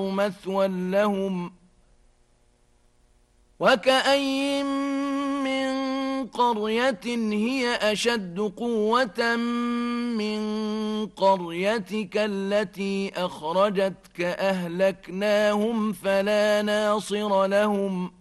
مثوى لهم وكأين من قرية هي أشد قوة من قريتك التي أخرجتك أهلكناهم فلا ناصر لهم